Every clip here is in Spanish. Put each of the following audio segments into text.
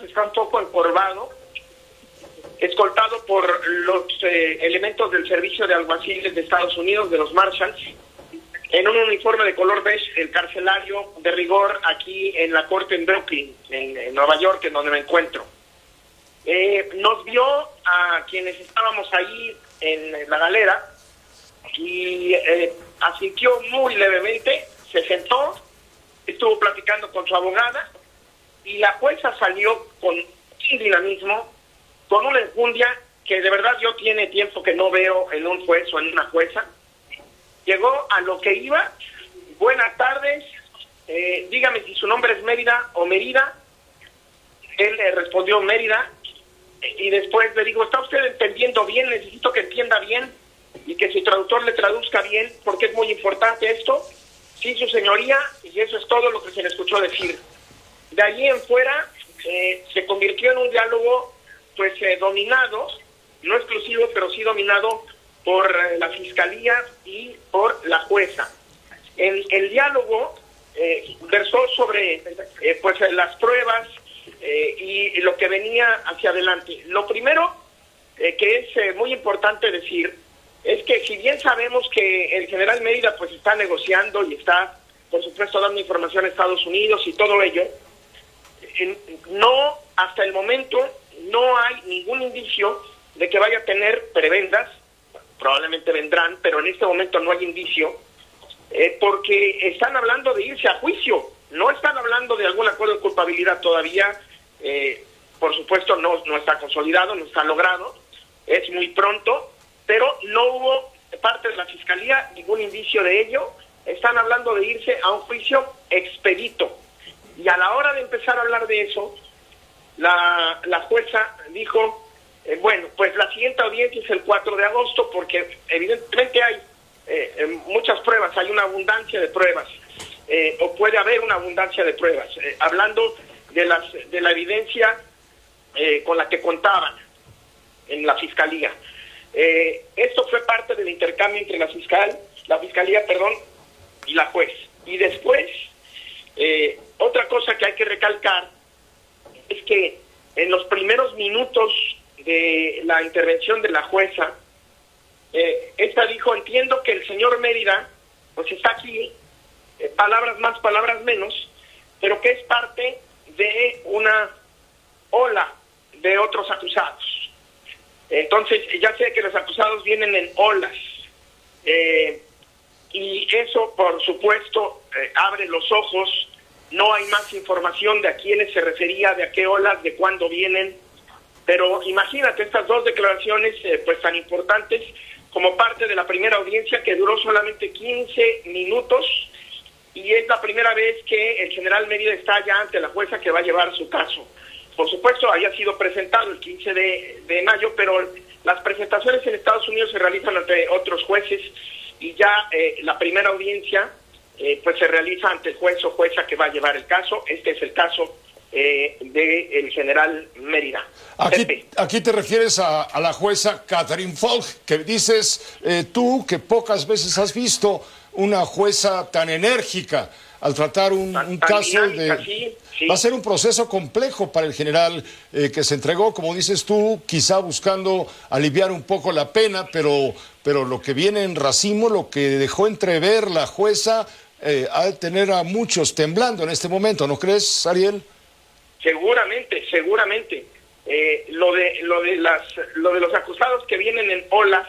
está un poco encorvado, escoltado por los elementos del Servicio de Alguaciles de Estados Unidos, de los Marshals, en un uniforme de color beige, el carcelario de rigor aquí en la corte en Brooklyn, en Nueva York, en donde me encuentro. Nos vio a quienes estábamos ahí en la galera y asintió muy levemente, se sentó, estuvo platicando con su abogada y la jueza salió con un dinamismo, con una enjundia que de verdad yo tiene tiempo que no veo en un juez o en una jueza. Llegó a lo que iba. Buenas tardes, dígame si su nombre es Mérida o Merida. Él le respondió Mérida y después le digo, ¿está usted entendiendo bien? Necesito que entienda bien y que su traductor le traduzca bien porque es muy importante esto. Sí, su señoría, y eso es todo lo que se le escuchó decir. De allí en fuera se convirtió en un diálogo pues dominado, no exclusivo, pero sí dominado por la fiscalía y por la jueza. El diálogo versó sobre pues las pruebas y lo que venía hacia adelante. Lo primero que es muy importante decir es que si bien sabemos que el general Mérida pues está negociando y está por supuesto dando información a Estados Unidos y todo ello, no, hasta el momento no hay ningún indicio de que vaya a tener prebendas. Probablemente vendrán, pero en este momento no hay indicio, porque están hablando de irse a juicio, no están hablando de algún acuerdo de culpabilidad todavía. Por supuesto no está consolidado, no está logrado, es muy pronto, pero no hubo de parte de la Fiscalía ningún indicio de ello. Están hablando de irse a un juicio expedito, y a la hora de empezar a hablar de eso, la jueza dijo, bueno, pues la siguiente audiencia es el 4 de agosto, porque evidentemente hay muchas pruebas, hay una abundancia de pruebas, o puede haber una abundancia de pruebas, hablando de la evidencia con la que contaban en la fiscalía. Esto fue parte del intercambio entre la fiscalía, y la juez. Y después, otra cosa que hay que recalcar es que en los primeros minutos de la intervención de la jueza, esta dijo, entiendo que el señor Mérida pues está aquí, palabras más, palabras menos, pero que es parte de una ola de otros acusados. Entonces ya sé que los acusados vienen en olas, y eso por supuesto abre los ojos. No hay más información de a quiénes se refería, de a qué olas, de cuándo vienen. Pero imagínate estas dos declaraciones pues tan importantes como parte de la primera audiencia que duró solamente 15 minutos, y es la primera vez que el general Mérida está ya ante la jueza que va a llevar su caso. Por supuesto había sido presentado el 15 de mayo, pero las presentaciones en Estados Unidos se realizan ante otros jueces, y ya la primera audiencia pues se realiza ante el juez o jueza que va a llevar el caso. Este es el caso del general Mérida. Aquí te refieres a la jueza Catherine Falk, que dices tú que pocas veces has visto una jueza tan enérgica al tratar un caso dinámica, de... Sí. Va a ser un proceso complejo para el general que se entregó, como dices tú, quizá buscando aliviar un poco la pena, pero lo que viene en racimo, lo que dejó entrever la jueza, ha de tener a muchos temblando en este momento, ¿no crees, Ariel? Seguramente. Lo de los acusados que vienen en olas,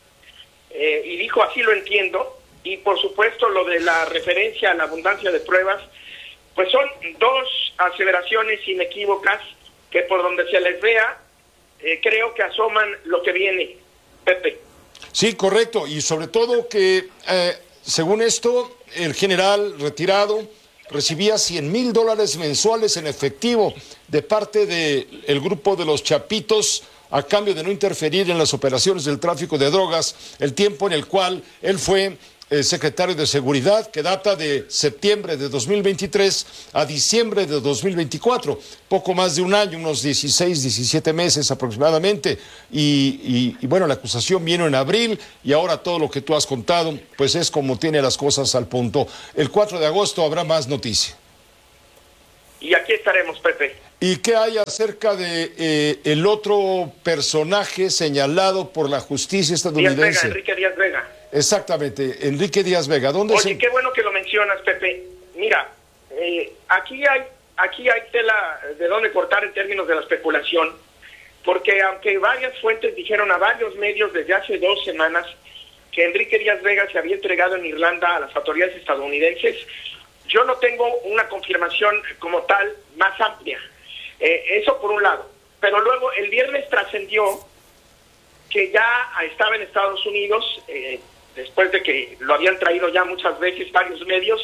y dijo así lo entiendo, y por supuesto lo de la referencia a la abundancia de pruebas, pues son dos aseveraciones inequívocas que por donde se les vea, creo que asoman lo que viene, Pepe. Sí, correcto, y sobre todo que según esto, el general retirado recibía $100,000 mensuales en efectivo de parte del grupo de los Chapitos a cambio de no interferir en las operaciones del tráfico de drogas, el tiempo en el cual él fue secretario de Seguridad, que data de septiembre de 2023 a diciembre de 2024, poco más de un año, unos 16, 17 meses aproximadamente, y bueno, la acusación vino en abril, y ahora todo lo que tú has contado, pues es como tiene las cosas al punto. El 4 de agosto habrá más noticia. y aquí estaremos, Pepe. ¿Y qué hay acerca de el otro personaje señalado por la justicia estadounidense? Enrique Díaz Vega. Exactamente, Enrique Díaz Vega. Oye, qué bueno que lo mencionas, Pepe. Mira, aquí hay tela de dónde cortar en términos de la especulación, porque aunque varias fuentes dijeron a varios medios desde hace 2 semanas que Enrique Díaz Vega se había entregado en Irlanda a las autoridades estadounidenses, yo no tengo una confirmación como tal más amplia. Eso por un lado. Pero luego el viernes trascendió que ya estaba en Estados Unidos, después de que lo habían traído ya muchas veces varios medios.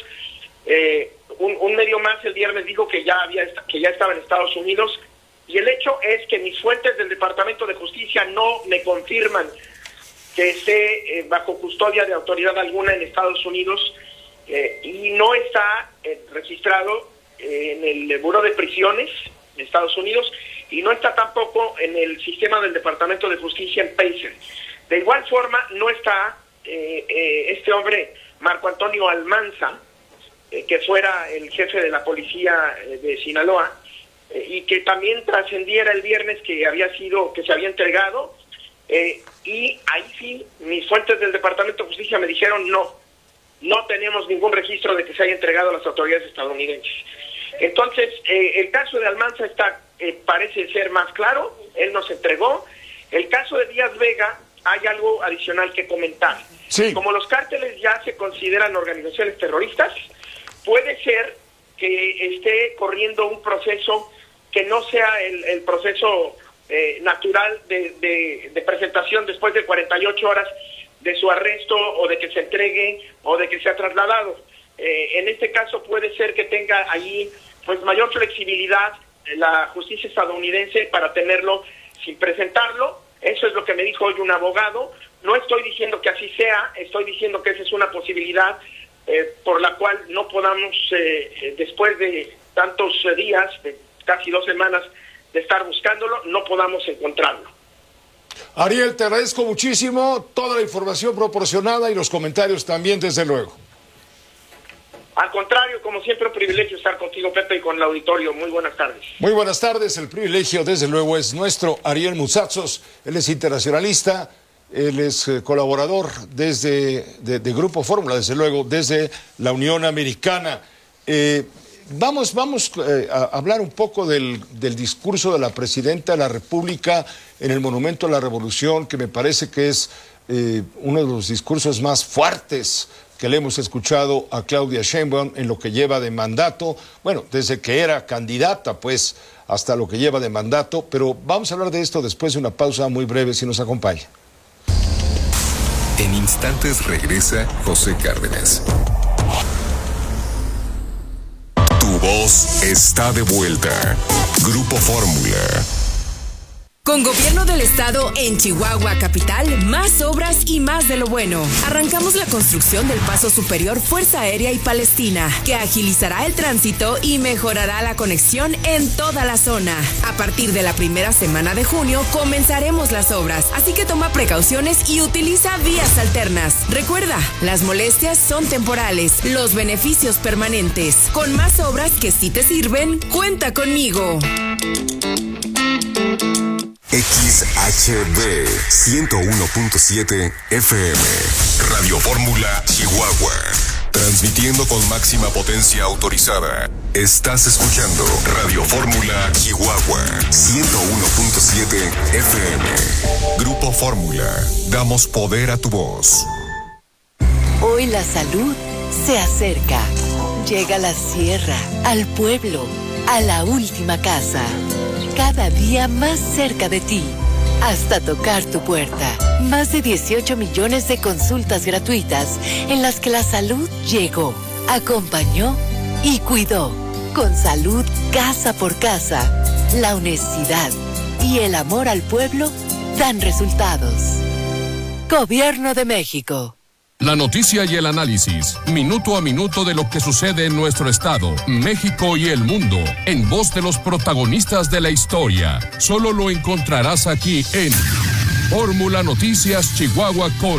Un medio más el viernes dijo que ya estaba en Estados Unidos, y el hecho es que mis fuentes del Departamento de Justicia no me confirman que esté bajo custodia de autoridad alguna en Estados Unidos, y no está registrado en el Buró de Prisiones de Estados Unidos, y no está tampoco en el sistema del Departamento de Justicia en Pacer. De igual forma no está este hombre Marco Antonio Almanza, que fuera el jefe de la policía de Sinaloa, y que también trascendiera el viernes que se había entregado, y ahí sí mis fuentes del Departamento de Justicia me dijeron no tenemos ningún registro de que se haya entregado a las autoridades estadounidenses. Entonces el caso de Almanza parece ser más claro, él nos entregó. El caso de Díaz Vega, hay algo adicional que comentar. Sí. Como los cárteles ya se consideran organizaciones terroristas, puede ser que esté corriendo un proceso que no sea el proceso natural de presentación después de 48 horas de su arresto, o de que se entregue, o de que sea trasladado. En este caso puede ser que tenga ahí pues mayor flexibilidad la justicia estadounidense para tenerlo sin presentarlo. Eso es lo que me dijo hoy un abogado. No estoy diciendo que así sea, estoy diciendo que esa es una posibilidad por la cual no podamos, después de tantos días, de casi 2 semanas de estar buscándolo, no podamos encontrarlo. Ariel, te agradezco muchísimo toda la información proporcionada y los comentarios también, desde luego. Al contrario, como siempre, un privilegio estar contigo, Pepe, y con el auditorio. Muy buenas tardes. Muy buenas tardes. El privilegio, desde luego, es nuestro. Ariel Moutsatsos, él es internacionalista, él es colaborador de Grupo Fórmula, desde luego, desde la Unión Americana. Vamos a hablar un poco del discurso de la presidenta de la República en el Monumento a la Revolución, que me parece que es uno de los discursos más fuertes que le hemos escuchado a Claudia Sheinbaum en lo que lleva de mandato, bueno, desde que era candidata, pues, hasta lo que lleva de mandato, pero vamos a hablar de esto después de una pausa muy breve, si nos acompaña. En instantes regresa José Cárdenas. Tu voz está de vuelta. Grupo Fórmula. Con Gobierno del Estado en Chihuahua Capital, más obras y más de lo bueno. Arrancamos la construcción del Paso Superior Fuerza Aérea y Palestina, que agilizará el tránsito y mejorará la conexión en toda la zona. A partir de la primera semana de junio comenzaremos las obras, así que toma precauciones y utiliza vías alternas. Recuerda, las molestias son temporales, los beneficios permanentes. Con más obras que sí te sirven, cuenta conmigo. XHB 101.7 FM Radio Fórmula Chihuahua, transmitiendo con máxima potencia autorizada. Estás escuchando Radio Fórmula Chihuahua 101.7 FM. Grupo Fórmula, damos poder a tu voz. Hoy la salud se acerca. Llega a la sierra, al pueblo, a la última casa. Cada día más cerca de ti, hasta tocar tu puerta. Más de 18 millones de consultas gratuitas en las que la salud llegó, acompañó y cuidó. Con salud casa por casa, la honestidad y el amor al pueblo dan resultados. Gobierno de México. La noticia y el análisis, minuto a minuto de lo que sucede en nuestro estado, México y el mundo, en voz de los protagonistas de la historia. Solo lo encontrarás aquí en Fórmula Noticias Chihuahua con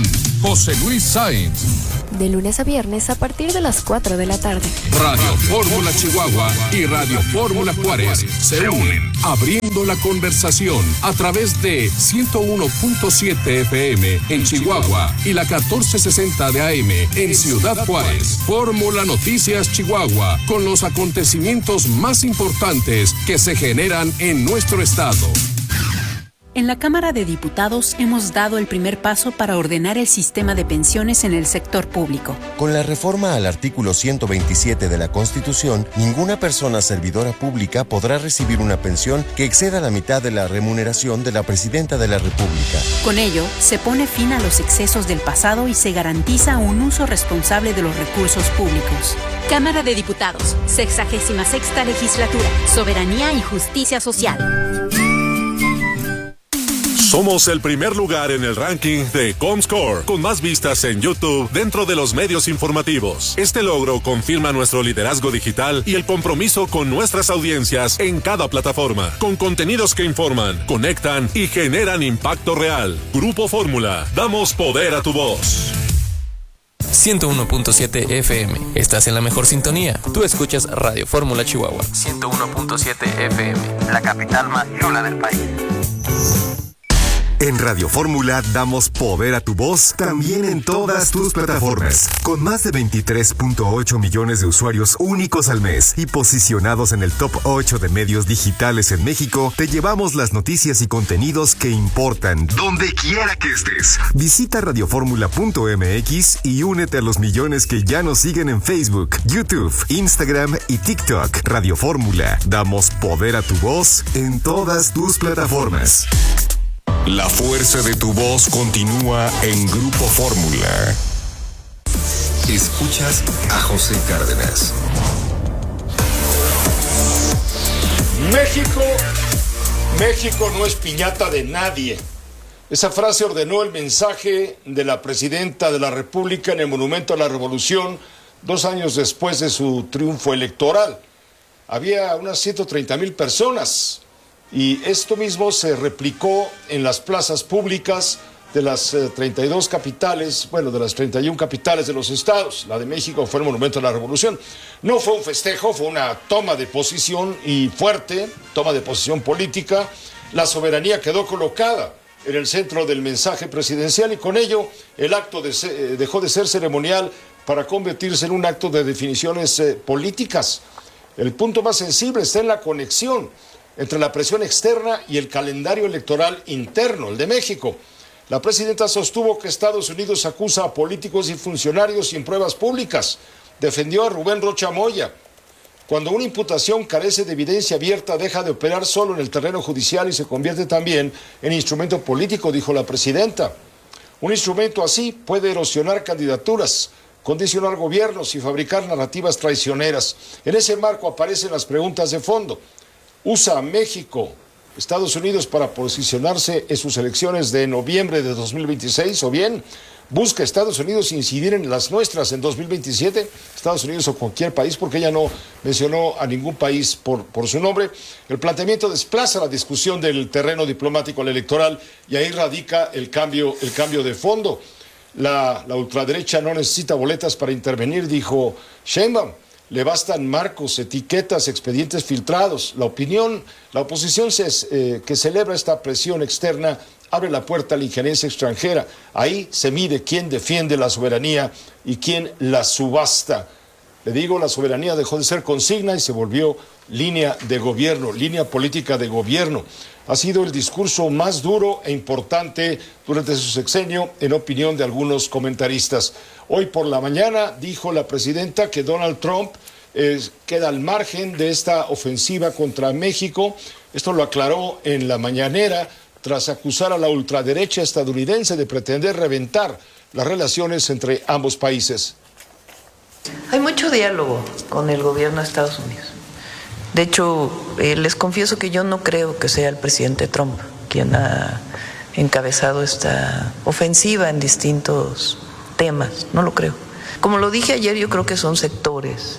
José Luis Sáenz. De lunes a viernes a partir de las 4 de la tarde. Radio Fórmula Chihuahua y Radio Fórmula Juárez se unen, abriendo la conversación a través de 101.7 FM en Chihuahua y la 1460 de AM en Ciudad Juárez. Fórmula Noticias Chihuahua, con los acontecimientos más importantes que se generan en nuestro estado. En la Cámara de Diputados hemos dado el primer paso para ordenar el sistema de pensiones en el sector público. Con la reforma al artículo 127 de la Constitución, ninguna persona servidora pública podrá recibir una pensión que exceda la mitad de la remuneración de la Presidenta de la República. Con ello, se pone fin a los excesos del pasado y se garantiza un uso responsable de los recursos públicos. Cámara de Diputados, 66ª Legislatura, Soberanía y Justicia Social. Somos el primer lugar en el ranking de Comscore, con más vistas en YouTube dentro de los medios informativos. Este logro confirma nuestro liderazgo digital y el compromiso con nuestras audiencias en cada plataforma, con contenidos que informan, conectan y generan impacto real. Grupo Fórmula, damos poder a tu voz. 101.7 FM. Estás en la mejor sintonía. Tú escuchas Radio Fórmula Chihuahua. 101.7 FM, la capital más chula del país. En Radio Fórmula damos poder a tu voz también en todas tus plataformas. Con más de 23.8 millones de usuarios únicos al mes y posicionados en el top 8 de medios digitales en México, te llevamos las noticias y contenidos que importan donde quiera que estés. Visita radioformula.mx y únete a los millones que ya nos siguen en Facebook, YouTube, Instagram y TikTok. Radio Fórmula, damos poder a tu voz en todas tus plataformas. La fuerza de tu voz continúa en Grupo Fórmula. Escuchas a José Cárdenas. México no es piñata de nadie. Esa frase ordenó el mensaje de la presidenta de la República en el Monumento a la Revolución 2 años después de su triunfo electoral. Había unas 130,000 personas. Y esto mismo se replicó en las plazas públicas de las 32 capitales, de las 31 capitales de los estados. La de México fue el Monumento a la Revolución. No fue un festejo, fue una toma de posición y fuerte, toma de posición política. La soberanía quedó colocada en el centro del mensaje presidencial y con ello el acto dejó de ser ceremonial para convertirse en un acto de definiciones políticas. El punto más sensible está en la conexión entre la presión externa y el calendario electoral interno, el de México. La presidenta sostuvo que Estados Unidos acusa a políticos y funcionarios sin pruebas públicas. Defendió a Rubén Rocha Moya. Cuando una imputación carece de evidencia abierta, deja de operar solo en el terreno judicial y se convierte también en instrumento político, dijo la presidenta. Un instrumento así puede erosionar candidaturas, condicionar gobiernos y fabricar narrativas traicioneras. En ese marco aparecen las preguntas de fondo. ¿Usa México, Estados Unidos para posicionarse en sus elecciones de noviembre de 2026? ¿O bien busca Estados Unidos incidir en las nuestras en 2027? Estados Unidos o cualquier país, porque ella no mencionó a ningún país por su nombre. El planteamiento desplaza la discusión del terreno diplomático al electoral y ahí radica el cambio de fondo. La ultraderecha no necesita boletas para intervenir, dijo Sheinbaum. Le bastan marcos, etiquetas, expedientes filtrados. La oposición que celebra esta presión externa abre la puerta a la injerencia extranjera. Ahí se mide quién defiende la soberanía y quién la subasta. Le digo, la soberanía dejó de ser consigna y se volvió línea de gobierno, línea política de gobierno. Ha sido el discurso más duro e importante durante su sexenio, en opinión de algunos comentaristas. Hoy por la mañana dijo la presidenta que Donald Trump queda al margen de esta ofensiva contra México. Esto lo aclaró en la mañanera tras acusar a la ultraderecha estadounidense de pretender reventar las relaciones entre ambos países. Hay mucho diálogo con el gobierno de Estados Unidos. De hecho, les confieso que yo no creo que sea el presidente Trump quien ha encabezado esta ofensiva en distintos temas, no lo creo. Como lo dije ayer, yo creo que son sectores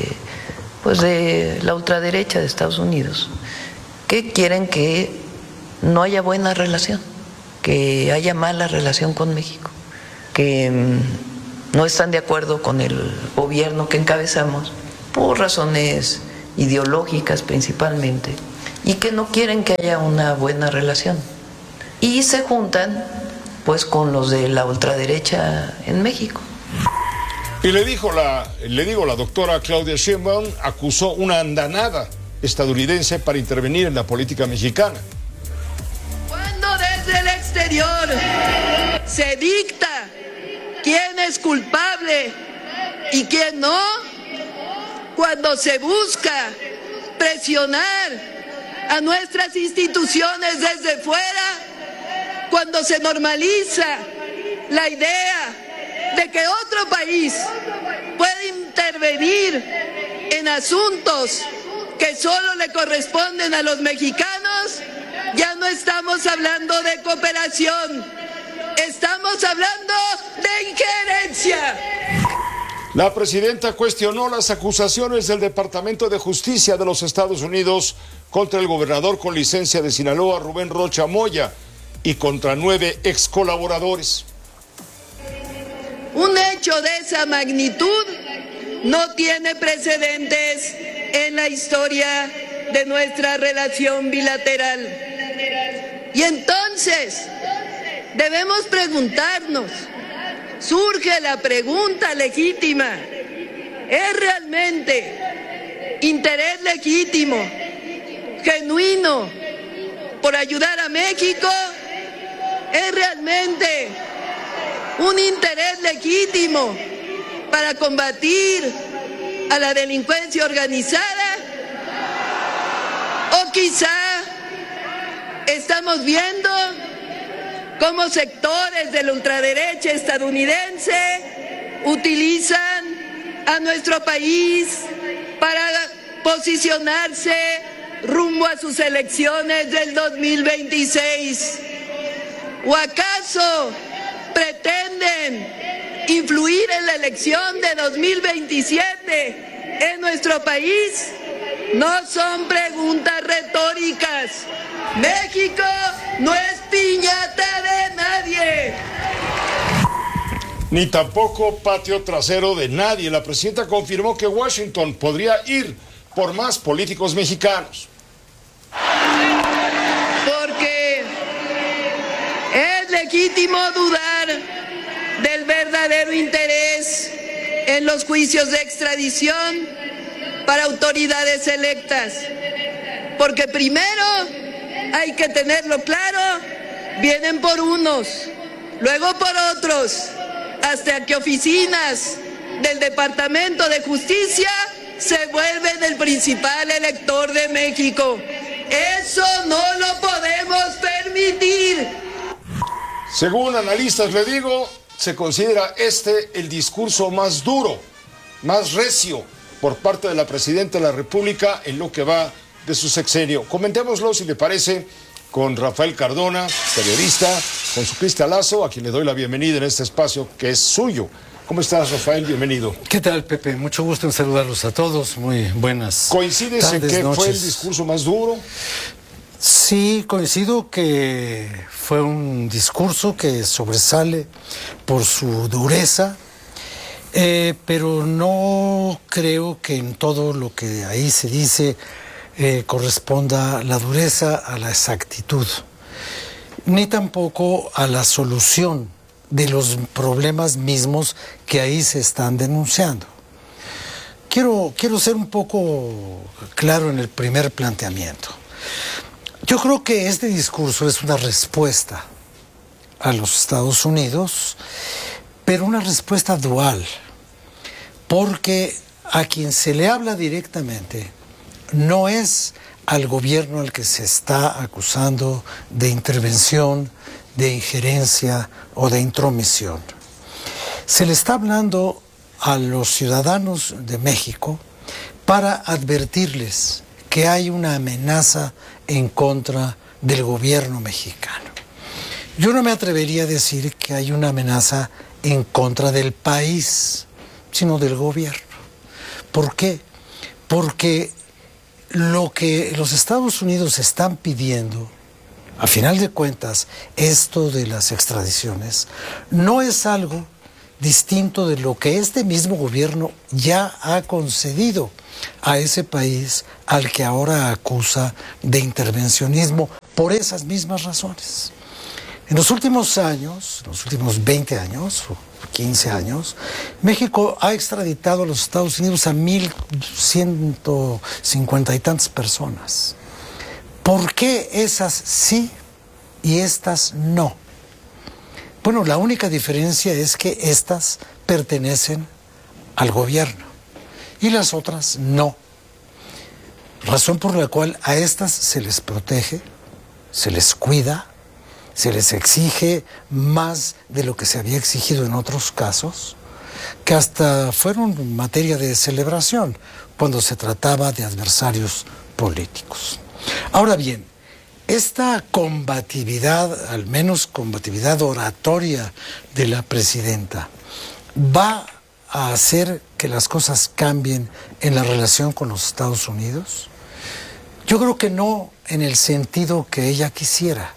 de la ultraderecha de Estados Unidos que quieren que no haya buena relación, que haya mala relación con México, que no están de acuerdo con el gobierno que encabezamos, por razones ideológicas principalmente, y que no quieren que haya una buena relación. Y se juntan pues con los de la ultraderecha en México. Y le digo, la doctora Claudia Sheinbaum acusó una andanada estadounidense para intervenir en la política mexicana. Cuando desde el exterior se dicta quién es culpable y quién no, cuando se busca presionar a nuestras instituciones desde fuera, cuando se normaliza la idea de que otro país puede intervenir en asuntos que solo le corresponden a los mexicanos, ya no estamos hablando de cooperación, estamos hablando de injerencia. La presidenta cuestionó las acusaciones del Departamento de Justicia de los Estados Unidos contra el gobernador con licencia de Sinaloa, Rubén Rocha Moya, y contra 9 ex colaboradores. Un hecho de esa magnitud no tiene precedentes en la historia de nuestra relación bilateral. Y entonces debemos preguntarnos, surge la pregunta legítima, ¿es realmente interés legítimo, genuino, por ayudar a México? ¿Es realmente un interés legítimo para combatir a la delincuencia organizada? ¿O quizá estamos viendo cómo sectores de la ultraderecha estadounidense utilizan a nuestro país para posicionarse rumbo a sus elecciones del 2026? ¿O acaso pretenden influir en la elección de 2027 en nuestro país? No son preguntas retóricas. México no es piñata de nadie. Ni tampoco patio trasero de nadie. La presidenta confirmó que Washington podría ir por más políticos mexicanos. Porque es legítimo dudar del verdadero interés en los juicios de extradición para autoridades electas. Porque primero, hay que tenerlo claro, vienen por unos, luego por otros, hasta que oficinas del Departamento de Justicia se vuelven el principal elector de México. Eso no lo podemos permitir. Según analistas, le digo, se considera el discurso más duro, más recio por parte de la presidenta de la República en lo que va de su sexenio. Comentémoslo, si le parece, con Rafael Cardona, periodista, con su cristalazo, a quien le doy la bienvenida en este espacio que es suyo. ¿Cómo estás, Rafael? Bienvenido. ¿Qué tal, Pepe? Mucho gusto en saludarlos a todos. Muy buenas ¿Coincides tardes, en que noches. fue el discurso más duro? Sí, coincido que fue un discurso que sobresale por su dureza, pero no creo que en todo lo que ahí se dice corresponda la dureza a la exactitud, ni tampoco a la solución de los problemas mismos que ahí se están denunciando. Quiero ser un poco claro en el primer planteamiento. Yo creo que este discurso es una respuesta a los Estados Unidos, pero una respuesta dual, porque a quien se le habla directamente no es al gobierno al que se está acusando de intervención, de injerencia o de intromisión. Se le está hablando a los ciudadanos de México para advertirles que hay una amenaza en contra del gobierno mexicano. Yo no me atrevería a decir que hay una amenaza en contra del país, sino del gobierno. ¿Por qué? Porque lo que los Estados Unidos están pidiendo, a final de cuentas, esto de las extradiciones, no es algo distinto de lo que este mismo gobierno ya ha concedido a ese país al que ahora acusa de intervencionismo por esas mismas razones. En los últimos años, los últimos 20 años o 15 años, México ha extraditado a los Estados Unidos a 1,150 y tantas personas. ¿Por qué esas sí y estas no? Bueno, la única diferencia es que estas pertenecen al gobierno y las otras no. Razón por la cual a estas se les protege, se les cuida, se les exige más de lo que se había exigido en otros casos, que hasta fueron materia de celebración cuando se trataba de adversarios políticos. Ahora bien, esta combatividad, al menos combatividad oratoria de la presidenta, ¿va a hacer que las cosas cambien en la relación con los Estados Unidos? Yo creo que no en el sentido que ella quisiera.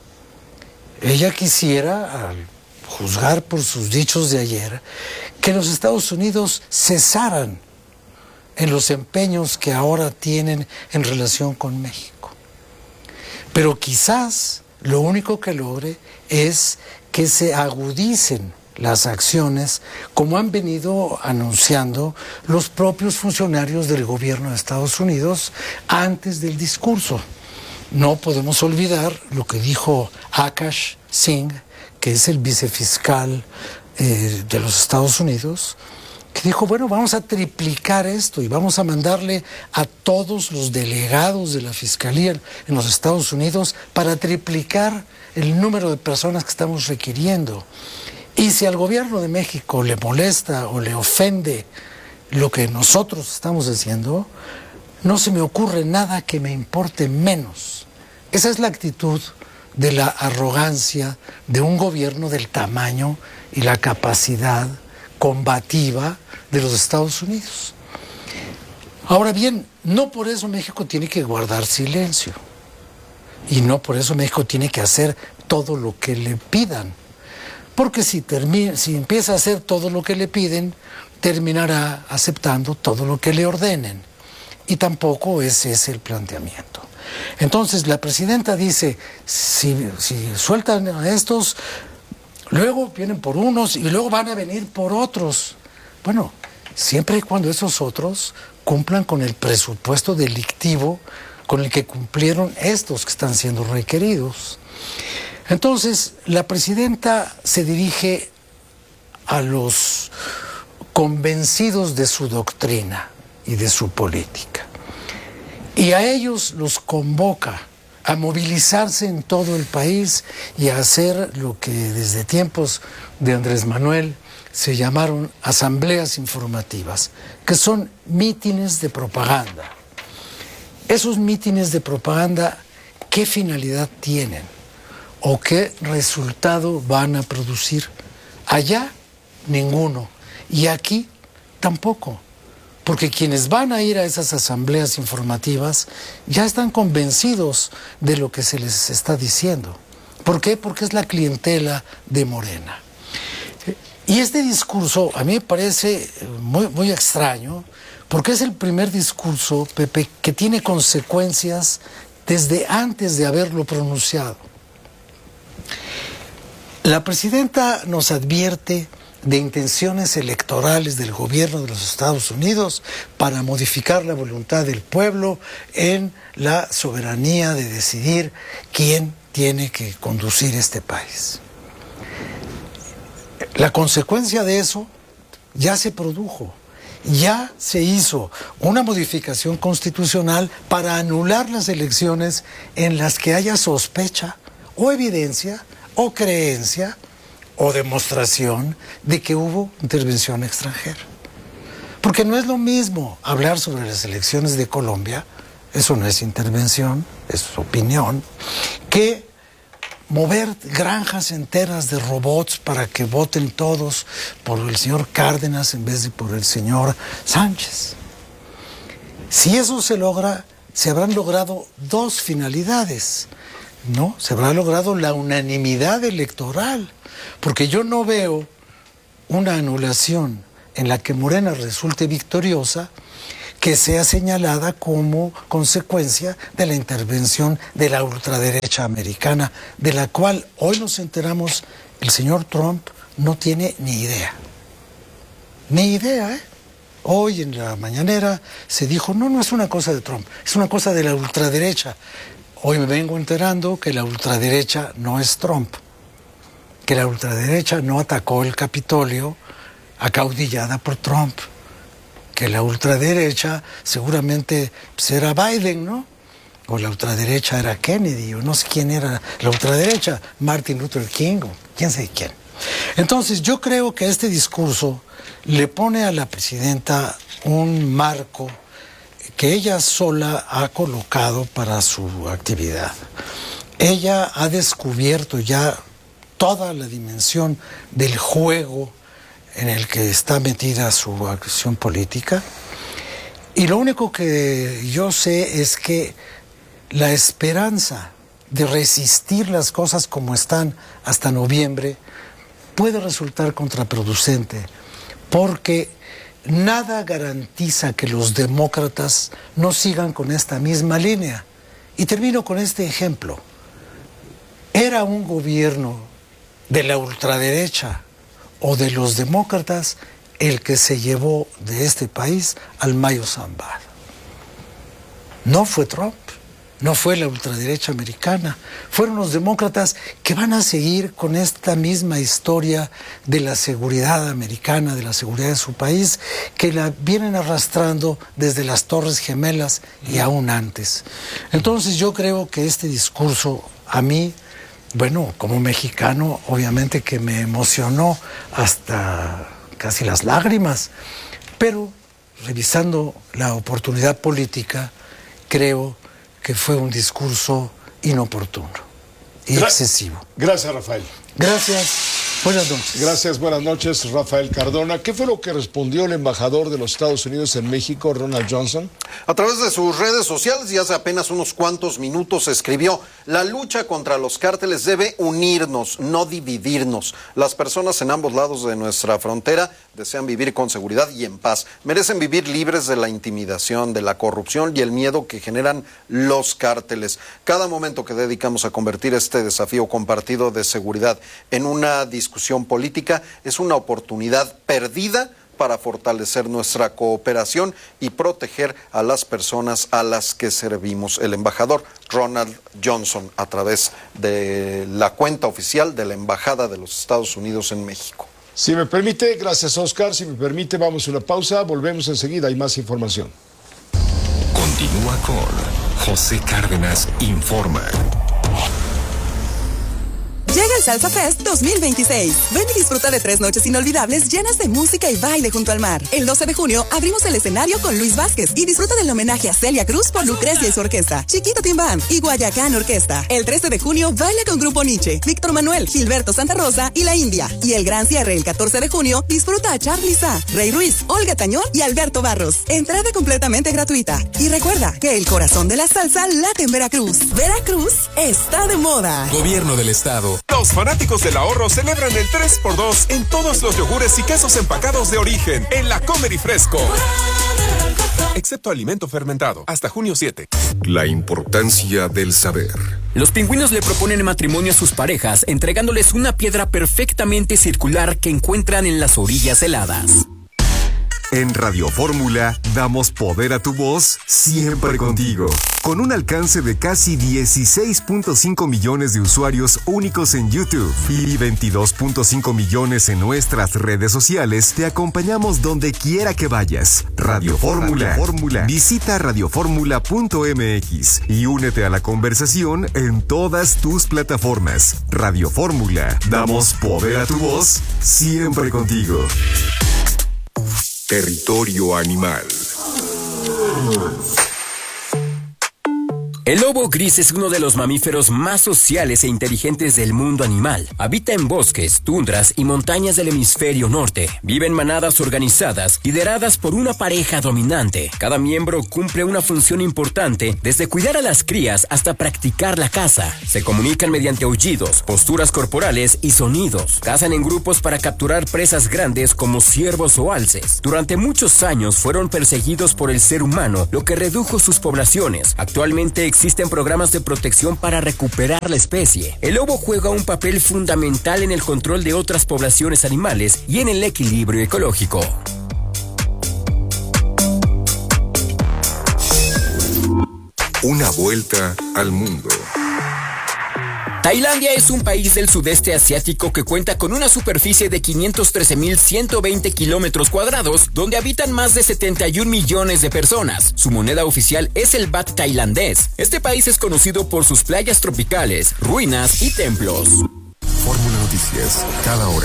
Ella quisiera, al juzgar por sus dichos de ayer, que los Estados Unidos cesaran en los empeños que ahora tienen en relación con México. Pero quizás lo único que logre es que se agudicen las acciones, como han venido anunciando los propios funcionarios del gobierno de Estados Unidos antes del discurso. No podemos olvidar lo que dijo Akash Singh, que es el vicefiscal de los Estados Unidos, que dijo, bueno, vamos a triplicar esto y vamos a mandarle a todos los delegados de la Fiscalía en los Estados Unidos para triplicar el número de personas que estamos requiriendo. Y si al gobierno de México le molesta o le ofende lo que nosotros estamos haciendo, no se me ocurre nada que me importe menos. Esa es la actitud de la arrogancia de un gobierno del tamaño y la capacidad combativa de los Estados Unidos. Ahora bien, no por eso México tiene que guardar silencio. Y no por eso México tiene que hacer todo lo que le pidan. Porque si empieza a hacer todo lo que le piden, terminará aceptando todo lo que le ordenen. Y tampoco ese es el planteamiento. Entonces la presidenta dice, si sueltan a estos, luego vienen por unos y luego van a venir por otros. Bueno, siempre y cuando esos otros cumplan con el presupuesto delictivo con el que cumplieron estos que están siendo requeridos. Entonces, la presidenta se dirige a los convencidos de su doctrina y de su política. Y a ellos los convoca a movilizarse en todo el país y a hacer lo que desde tiempos de Andrés Manuel se llamaron asambleas informativas, que son mítines de propaganda. Esos mítines de propaganda, ¿qué finalidad tienen? ¿O qué resultado van a producir? Allá, ninguno. Y aquí, tampoco. Porque quienes van a ir a esas asambleas informativas ya están convencidos de lo que se les está diciendo. ¿Por qué? Porque es la clientela de Morena. Y este discurso a mí me parece muy extraño, porque es el primer discurso, Pepe, que tiene consecuencias desde antes de haberlo pronunciado. La presidenta nos advierte de intenciones electorales del gobierno de los Estados Unidos para modificar la voluntad del pueblo en la soberanía de decidir quién tiene que conducir este país. La consecuencia de eso ya se produjo. Ya se hizo una modificación constitucional para anular las elecciones en las que haya sospecha o evidencia o creencia o demostración de que hubo intervención extranjera. Porque no es lo mismo hablar sobre las elecciones de Colombia, eso no es intervención, es opinión, que mover granjas enteras de robots para que voten todos por el señor Cárdenas en vez de por el señor Sánchez. Si eso se logra, se habrán logrado dos finalidades, ¿no? Se habrá logrado la unanimidad electoral, porque yo no veo una anulación en la que Morena resulte victoriosa, que sea señalada como consecuencia de la intervención de la ultraderecha americana, de la cual hoy nos enteramos el señor Trump no tiene ni idea. Ni idea, ¿eh? Hoy en la mañanera se dijo, no es una cosa de Trump, es una cosa de la ultraderecha. Hoy me vengo enterando que la ultraderecha no es Trump, que la ultraderecha no atacó el Capitolio acaudillada por Trump, que la ultraderecha seguramente era Biden, ¿no? O la ultraderecha era Kennedy, o no sé quién era la ultraderecha, Martin Luther King, o quién sabe quién. Entonces yo creo que este discurso le pone a la presidenta un marco que ella sola ha colocado para su actividad. Ella ha descubierto ya toda la dimensión del juego en el que está metida su acción política, y lo único que yo sé es que la esperanza de resistir las cosas como están hasta noviembre puede resultar contraproducente, porque nada garantiza que los demócratas no sigan con esta misma línea. Y termino con este ejemplo. Era un gobierno de la ultraderecha o de los demócratas el que se llevó de este país al Mayo Zambada. No fue Trump, no fue la ultraderecha americana, fueron los demócratas que van a seguir con esta misma historia de la seguridad americana, de la seguridad de su país, que la vienen arrastrando desde las Torres Gemelas y aún antes. Entonces yo creo que este discurso a mí, bueno, como mexicano, obviamente que me emocionó hasta casi las lágrimas, pero revisando la oportunidad política, creo que fue un discurso inoportuno y excesivo. Gracias, Rafael. Gracias. Buenas noches. Gracias, buenas noches, Rafael Cardona. ¿Qué fue lo que respondió el embajador de los Estados Unidos en México, Ronald Johnson? A través de sus redes sociales y hace apenas unos cuantos minutos escribió: la lucha contra los cárteles debe unirnos, no dividirnos. Las personas en ambos lados de nuestra frontera desean vivir con seguridad y en paz. Merecen vivir libres de la intimidación, de la corrupción y el miedo que generan los cárteles. Cada momento que dedicamos a convertir este desafío compartido de seguridad en una discusión política es una oportunidad perdida para fortalecer nuestra cooperación y proteger a las personas a las que servimos. El embajador Ronald Johnson, a través de la cuenta oficial de la Embajada de los Estados Unidos en México. Si me permite, gracias, Oscar. Si me permite, vamos a una pausa. Volvemos enseguida. Hay más información. Continúa con José Cárdenas Informa. Llega el Salsa Fest 2026. Ven y disfruta de 3 noches inolvidables llenas de música y baile junto al mar. El 12 de junio abrimos el escenario con Luis Vázquez y disfruta del homenaje a Celia Cruz por Lucrecia y su orquesta, Chiquito Timbán y Guayacán Orquesta. El 13 de junio baila con Grupo Nietzsche, Víctor Manuel, Gilberto Santa Rosa y La India. Y el gran cierre el 14 de junio disfruta a Charly Sá, Rey Ruiz, Olga Tañón y Alberto Barros. Entrada completamente gratuita. Y recuerda que el corazón de la salsa late en Veracruz. Veracruz está de moda. Gobierno del Estado. Los fanáticos del ahorro celebran el 3x2 en todos los yogures y quesos empacados de origen en La Comer y Fresco. Excepto alimento fermentado, hasta junio 7. La importancia del saber. Los pingüinos le proponen matrimonio a sus parejas, entregándoles una piedra perfectamente circular que encuentran en las orillas heladas. En Radio Fórmula damos poder a tu voz siempre contigo. Con un alcance de casi 16.5 millones de usuarios únicos en YouTube y 22.5 millones en nuestras redes sociales, te acompañamos donde quiera que vayas. Radio Fórmula. Visita radioformula.mx y únete a la conversación en todas tus plataformas. Radio Fórmula. Damos poder a tu voz siempre contigo. Territorio Animal. El lobo gris es uno de los mamíferos más sociales e inteligentes del mundo animal. Habita en bosques, tundras y montañas del hemisferio norte. Vive en manadas organizadas, lideradas por una pareja dominante. Cada miembro cumple una función importante, desde cuidar a las crías hasta practicar la caza. Se comunican mediante aullidos, posturas corporales y sonidos. Cazan en grupos para capturar presas grandes como ciervos o alces. Durante muchos años fueron perseguidos por el ser humano, lo que redujo sus poblaciones. Actualmente existen programas de protección para recuperar la especie. El lobo juega un papel fundamental en el control de otras poblaciones animales y en el equilibrio ecológico. Una vuelta al mundo. Tailandia es un país del sudeste asiático que cuenta con una superficie de 513.120 kilómetros cuadrados, donde habitan más de 71 millones de personas. Su moneda oficial es el baht tailandés. Este país es conocido por sus playas tropicales, ruinas y templos. Fórmula Noticias, cada hora.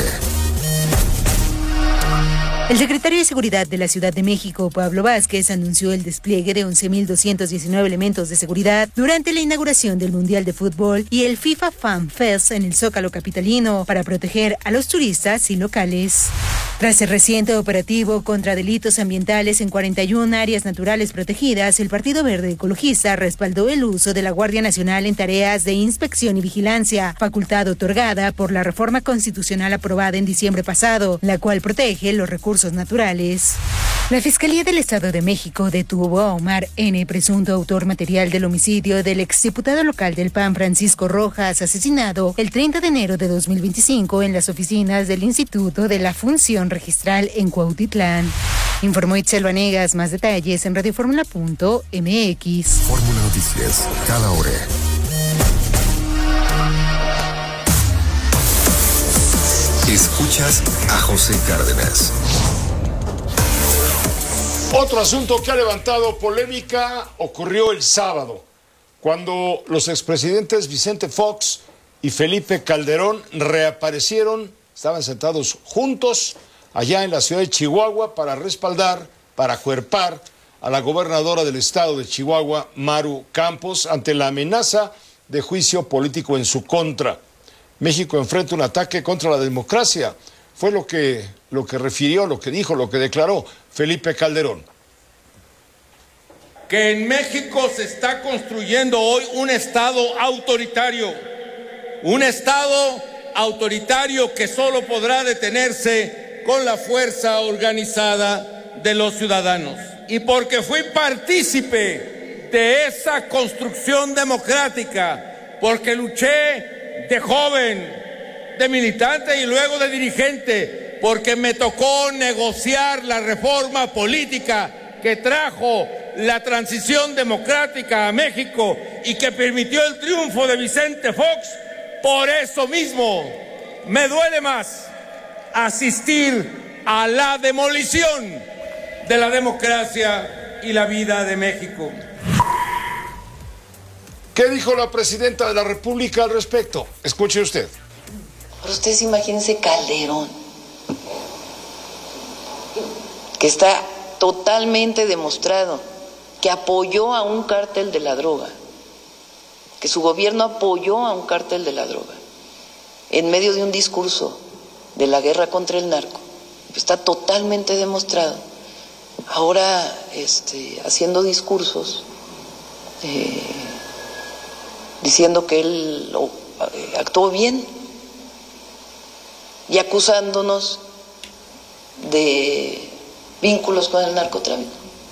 El secretario de Seguridad de la Ciudad de México, Pablo Vázquez, anunció el despliegue de 11.219 elementos de seguridad durante la inauguración del Mundial de Fútbol y el FIFA Fan Fest en el Zócalo capitalino para proteger a los turistas y locales. Tras el reciente operativo contra delitos ambientales en 41 áreas naturales protegidas, el Partido Verde Ecologista respaldó el uso de la Guardia Nacional en tareas de inspección y vigilancia, facultad otorgada por la reforma constitucional aprobada en diciembre pasado, la cual protege los recursos naturales. La Fiscalía del Estado de México detuvo a Omar N., presunto autor material del homicidio del exdiputado local del PAN Francisco Rojas, asesinado el 30 de enero de 2025 en las oficinas del Instituto de la Función Registral en Cuautitlán. Informó Itzel Vanegas. Más detalles en radioformula.mx. Fórmula Noticias, cada hora. Escuchas a José Cárdenas. Otro asunto que ha levantado polémica ocurrió el sábado, cuando los expresidentes Vicente Fox y Felipe Calderón reaparecieron, estaban sentados juntos allá en la ciudad de Chihuahua para respaldar, para acuerpar a la gobernadora del estado de Chihuahua, Maru Campos, ante la amenaza de juicio político en su contra. México enfrenta un ataque contra la democracia. Fue lo que refirió, lo que dijo, lo que declaró Felipe Calderón. Que en México se está construyendo hoy un Estado autoritario que solo podrá detenerse con la fuerza organizada de los ciudadanos. Y porque fui partícipe de esa construcción democrática, porque luché de joven, de militante y luego de dirigente, porque me tocó negociar la reforma política que trajo la transición democrática a México y que permitió el triunfo de Vicente Fox. Por eso mismo me duele más asistir a la demolición de la democracia y la vida de México. ¿Qué dijo la presidenta de la República al respecto? Escuche usted. Pero ustedes imagínense Calderón, que está totalmente demostrado que apoyó a un cártel de la droga, que su gobierno apoyó a un cártel de la droga, en medio de un discurso de la guerra contra el narco. Está totalmente demostrado. Ahora haciendo discursos, diciendo que él actuó bien y acusándonos de vínculos con el narcotráfico.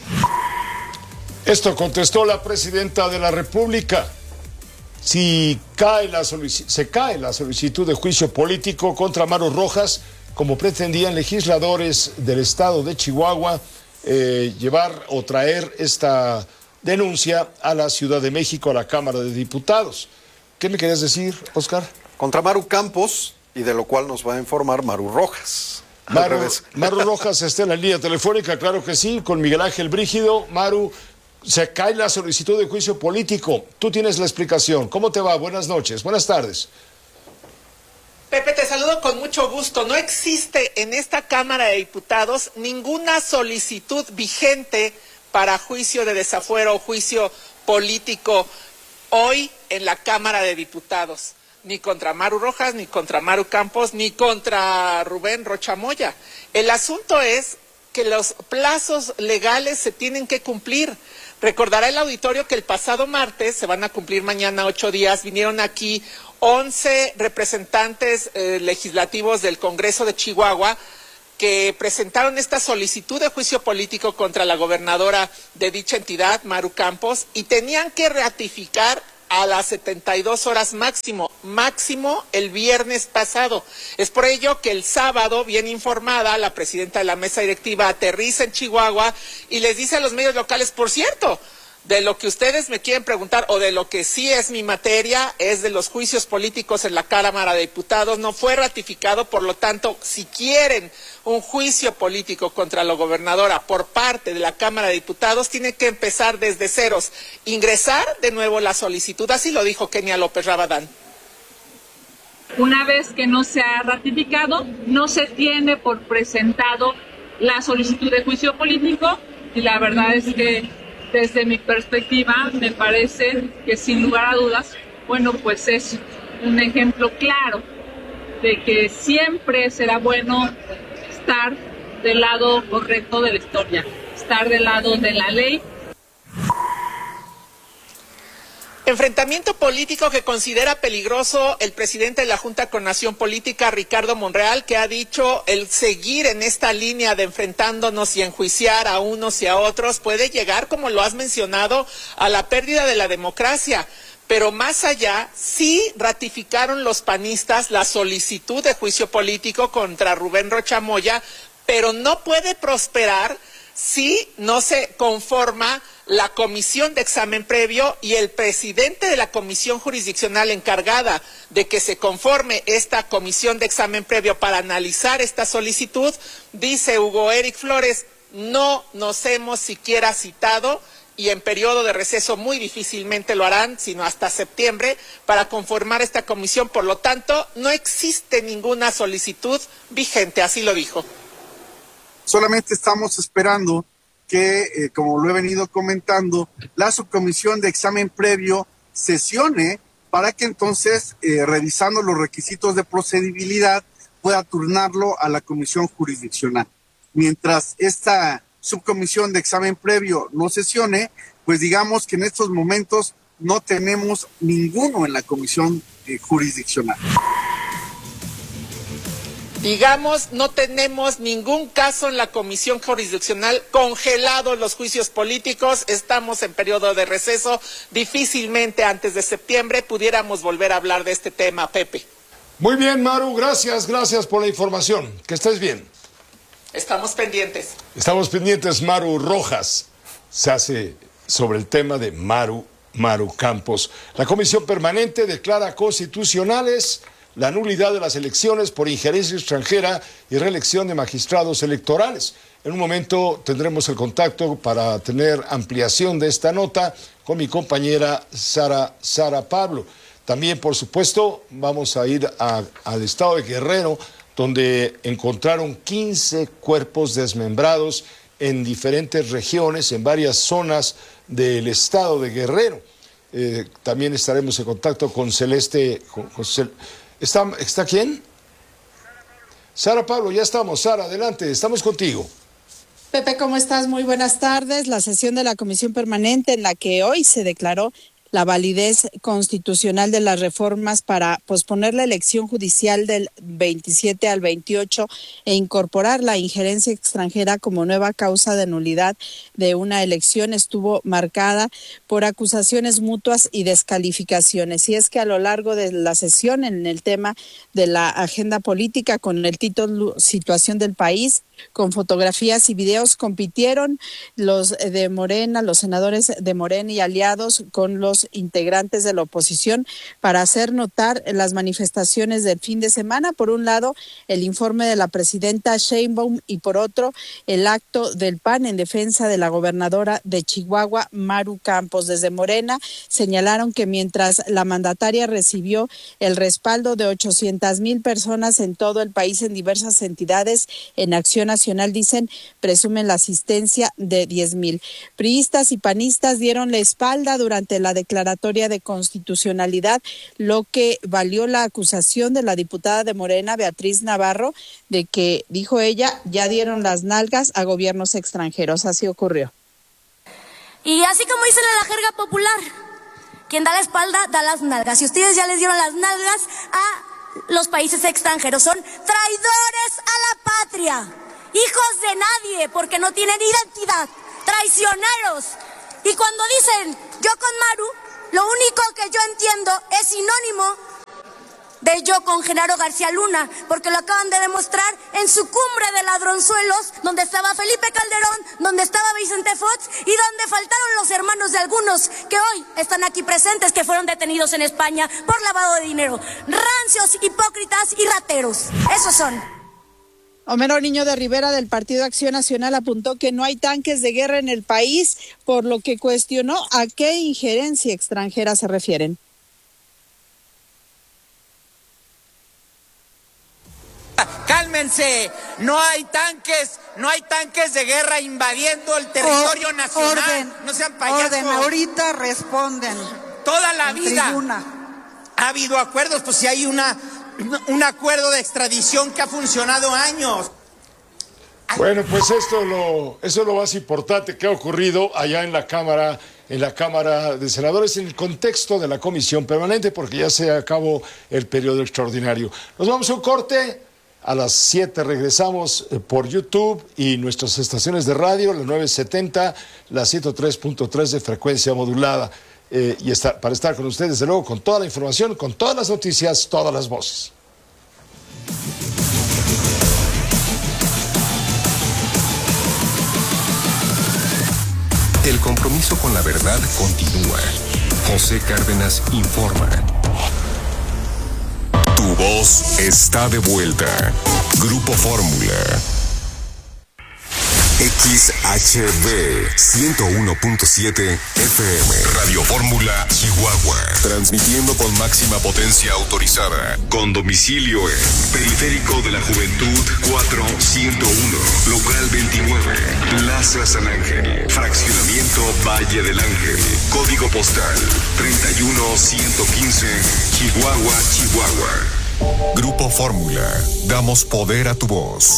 Esto contestó la presidenta de la República. Si se cae la solicitud de juicio político contra Maru Rojas, como pretendían legisladores del estado de Chihuahua, llevar o traer esta denuncia a la Ciudad de México, a la Cámara de Diputados. ¿Qué me querías decir, Oscar? Contra Maru Campos, y de lo cual nos va a informar Maru Rojas. Maru Rojas está en la línea telefónica, claro que sí, con Miguel Ángel Brígido. Maru, se cae la solicitud de juicio político. Tú tienes la explicación. ¿Cómo te va? Buenas noches, buenas tardes. Pepe, te saludo con mucho gusto. No existe en esta Cámara de Diputados ninguna solicitud vigente para juicio de desafuero o juicio político hoy en la Cámara de Diputados, ni contra Maru Rojas, ni contra Maru Campos, ni contra Rubén Rocha Moya. El asunto es que los plazos legales se tienen que cumplir. Recordará el auditorio que el pasado martes, se van a cumplir mañana 8 días, vinieron aquí 11 representantes legislativos del Congreso de Chihuahua que presentaron esta solicitud de juicio político contra la gobernadora de dicha entidad, Maru Campos, y tenían que ratificar a las 72 horas máximo el viernes pasado. Es por ello que el sábado, bien informada, la presidenta de la mesa directiva aterriza en Chihuahua y les dice a los medios locales, por cierto, de lo que ustedes me quieren preguntar o de lo que sí es mi materia, es de los juicios políticos en la Cámara de Diputados, no fue ratificado, por lo tanto, si quieren un juicio político contra la gobernadora por parte de la Cámara de Diputados, tiene que empezar desde ceros, ingresar de nuevo la solicitud, así lo dijo Kenia López Rabadán. Una vez que no se ha ratificado, no se tiene por presentado la solicitud de juicio político y la verdad es que desde mi perspectiva, me parece que sin lugar a dudas, bueno, pues es un ejemplo claro de que siempre será bueno estar del lado correcto de la historia, estar del lado de la ley. Enfrentamiento político que considera peligroso el presidente de la Junta de Coordinación Política, Ricardo Monreal, que ha dicho el seguir en esta línea de enfrentándonos y enjuiciar a unos y a otros puede llegar, como lo has mencionado, a la pérdida de la democracia. Pero más allá, sí ratificaron los panistas la solicitud de juicio político contra Rubén Rocha Moya, pero no puede prosperar si no se conforma la comisión de examen previo y el presidente de la comisión jurisdiccional encargada de que se conforme esta comisión de examen previo para analizar esta solicitud, dice Hugo Eric Flores, no nos hemos siquiera citado y en periodo de receso muy difícilmente lo harán, sino hasta septiembre, para conformar esta comisión. Por lo tanto, no existe ninguna solicitud vigente, así lo dijo. Solamente estamos esperando que, como lo he venido comentando, la subcomisión de examen previo sesione para que entonces, revisando los requisitos de procedibilidad, pueda turnarlo a la comisión jurisdiccional. Mientras esta subcomisión de examen previo no sesione, pues digamos que en estos momentos no tenemos ninguno en la comisión jurisdiccional. Digamos, no tenemos ningún caso en la comisión jurisdiccional, congelados los juicios políticos, estamos en periodo de receso, difícilmente antes de septiembre pudiéramos volver a hablar de este tema, Pepe. Muy bien, Maru, gracias por la información, que estés bien. Estamos pendientes. Estamos pendientes, Maru Rojas se hace sobre el tema de Maru Campos. La Comisión Permanente declara constitucionales la nulidad de las elecciones por injerencia extranjera y reelección de magistrados electorales. En un momento tendremos el contacto para tener ampliación de esta nota con mi compañera Sara Pablo. También, por supuesto, vamos a ir al estado de Guerrero, donde encontraron 15 cuerpos desmembrados en diferentes regiones, en varias zonas del estado de Guerrero. También estaremos en contacto con Celeste. ¿Está quién? Sara Pablo, ya estamos. Sara, adelante, estamos contigo. Pepe, ¿cómo estás? Muy buenas tardes. La sesión de la Comisión Permanente en la que hoy se declaró la validez constitucional de las reformas para posponer la elección judicial del 27 al 28 e incorporar la injerencia extranjera como nueva causa de nulidad de una elección estuvo marcada por acusaciones mutuas y descalificaciones. Y es que a lo largo de la sesión, en el tema de la agenda política con el título Situación del País, con fotografías y videos, compitieron los de Morena, los senadores de Morena y aliados con los integrantes de la oposición para hacer notar las manifestaciones del fin de semana. Por un lado, el informe de la presidenta Sheinbaum y por otro, el acto del PAN en defensa de la gobernadora de Chihuahua, Maru Campos. Desde Morena señalaron que mientras la mandataria recibió el respaldo de 800,000 personas en todo el país en diversas entidades en acción Acción Nacional, dicen, presumen la asistencia de 10,000. Priistas y panistas dieron la espalda durante la declaratoria de constitucionalidad, lo que valió la acusación de la diputada de Morena, Beatriz Navarro, de que, dijo ella, ya dieron las nalgas a gobiernos extranjeros. Así ocurrió. Y así como dicen en la jerga popular, quien da la espalda da las nalgas. Y ustedes ya les dieron las nalgas a los países extranjeros. Son traidores a la patria, hijos de nadie, porque no tienen identidad, traicioneros. Y cuando dicen yo con Maru, lo único que yo entiendo es sinónimo de yo con Genaro García Luna, porque lo acaban de demostrar en su cumbre de ladronzuelos, donde estaba Felipe Calderón, donde estaba Vicente Fox y donde faltaron los hermanos de algunos que hoy están aquí presentes, que fueron detenidos en España por lavado de dinero. Rancios, hipócritas y rateros. Esos son. Homero Niño de Rivera, del Partido Acción Nacional, apuntó que no hay tanques de guerra en el país, por lo que cuestionó a qué injerencia extranjera se refieren. Cálmense, no hay tanques de guerra invadiendo el territorio nacional. Orden, no sean payasos. Orden, ahorita responden. Toda la vida tribuna. Ha habido acuerdos, pues si hay un acuerdo de extradición que ha funcionado años. Bueno, pues eso es lo más importante que ha ocurrido allá en la Cámara de Senadores, en el contexto de la Comisión Permanente, porque ya se acabó el periodo extraordinario. Nos vamos a un corte. A las 7 regresamos por YouTube y nuestras estaciones de radio, la 970, la 103.3 de frecuencia modulada. Para estar con ustedes, desde luego, con toda la información, con todas las noticias, todas las voces. El compromiso con la verdad continúa. José Cárdenas informa. Tu voz está de vuelta. Grupo Fórmula. XHB 101.7 FM. Radio Fórmula Chihuahua. Transmitiendo con máxima potencia autorizada. Con domicilio en Periférico de la Juventud 4101. Local 29. Plaza San Ángel. Fraccionamiento Valle del Ángel. Código postal 31115. Chihuahua, Chihuahua. Grupo Fórmula. Damos poder a tu voz.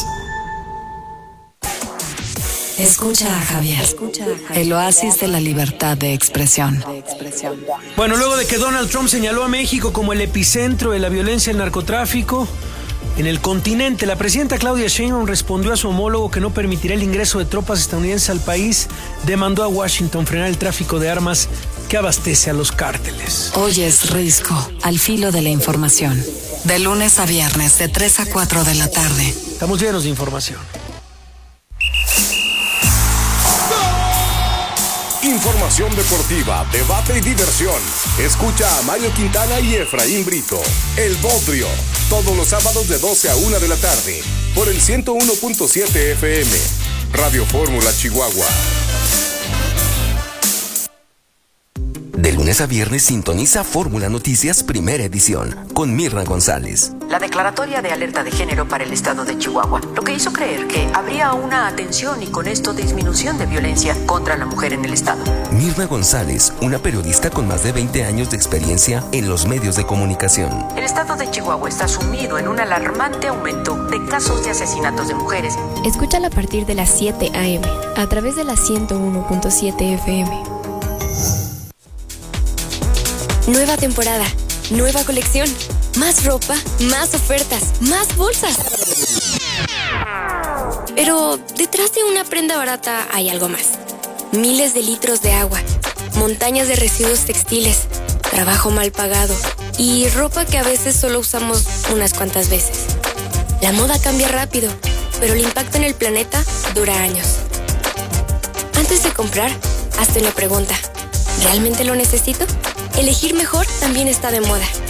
Escucha a Javier, el oasis de la libertad de expresión. Bueno, luego de que Donald Trump señaló a México como el epicentro de la violencia y el narcotráfico en el continente, la presidenta Claudia Sheinbaum respondió a su homólogo que no permitirá el ingreso de tropas estadounidenses al país. Demandó a Washington frenar el tráfico de armas que abastece a los cárteles. Hoy es Risco, al filo de la información. De lunes a viernes, de 3 a 4 de la tarde. Estamos llenos de información. Información deportiva, debate y diversión. Escucha a Mario Quintana y Efraín Brito. El Bodrio, todos los sábados de 12 a 1 de la tarde, por el 101.7 FM. Radio Fórmula Chihuahua. De lunes a viernes sintoniza Fórmula Noticias Primera Edición con Mirna González. La declaratoria de alerta de género para el estado de Chihuahua, lo que hizo creer que habría una atención y con esto disminución de violencia contra la mujer en el estado. Mirna González, una periodista con más de 20 años de experiencia en los medios de comunicación. El estado de Chihuahua está sumido en un alarmante aumento de casos de asesinatos de mujeres. Escúchala a partir de las 7 a.m. a través de la 101.7 FM. Nueva temporada, nueva colección, más ropa, más ofertas, más bolsas. Pero detrás de una prenda barata hay algo más. Miles de litros de agua, montañas de residuos textiles, trabajo mal pagado y ropa que a veces solo usamos unas cuantas veces. La moda cambia rápido, pero el impacto en el planeta dura años. Antes de comprar, hazte una pregunta. ¿Realmente lo necesito? Elegir mejor también está de moda.